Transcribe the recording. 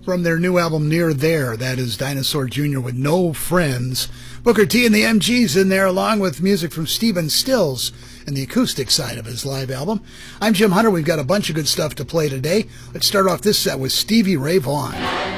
from their new album Near There. That is Dinosaur Jr. with No Friends. Booker T and the MGs in there, along with music from Stephen Stills and the acoustic side of his live album. I'm Jim Hunter. We've got a bunch of good stuff to play today. Let's start off this set with Stevie Ray Vaughan.